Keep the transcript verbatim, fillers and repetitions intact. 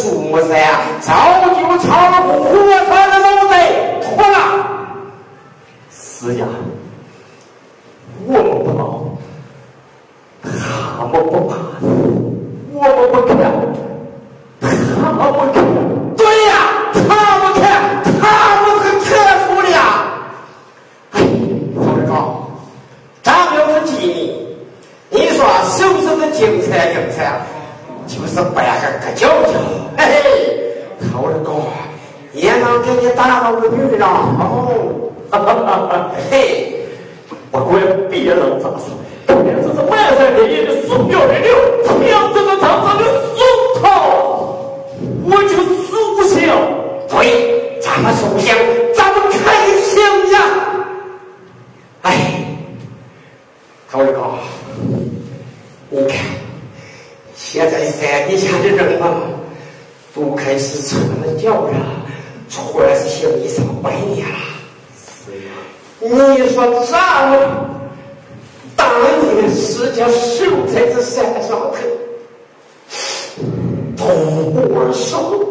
树噻，早就朝着火炭的脑袋脱了。 是呀，我们不闹，他们不怕，我们不看，他们不看。 对呀，他们看，他们很特殊的呀。哎，曹志高，张有是记你，你说是不是这精彩精彩？就是扮个个舅舅，嘿嘿，曹志高也能给你打到个女人哦，哈哈哈哈，嘿。 不管别人咋说，关键这是满山遍野的鼠标的流，听这个长长的松涛，我就死不行。 对，咱们首相，咱们开心呀！哎，曹志高，你看，现在山底下的人啊，都开始穿了脚了，穿新衣裳拜年了。你说咱们当年是叫守在这山上头，同我手